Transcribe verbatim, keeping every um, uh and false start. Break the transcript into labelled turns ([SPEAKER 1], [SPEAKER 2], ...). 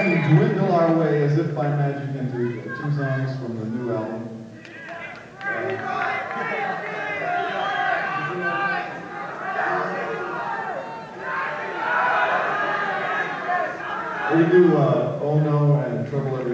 [SPEAKER 1] and Dwindle Our Way as If by Magic into two songs from the new album. Uh, we do uh, Oh No and Trouble